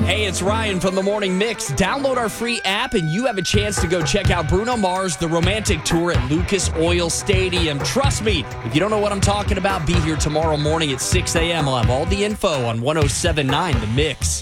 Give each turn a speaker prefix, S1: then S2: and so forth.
S1: Hey, it's Ryan from the Morning Mix. Download our free app and you have a chance to go check out Bruno Mars, The Romantic Tour at Lucas Oil Stadium. Trust me, if you don't know what I'm talking about, be here tomorrow morning at 6 a.m. I'll have all the info on 107.9 The Mix.